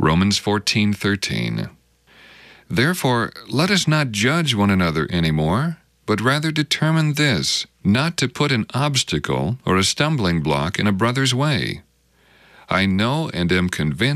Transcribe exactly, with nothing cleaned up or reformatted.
Romans fourteen thirteen. Therefore, let us not judge one another anymore, but rather determine this, not to put an obstacle or a stumbling block in a brother's way. I know and am convinced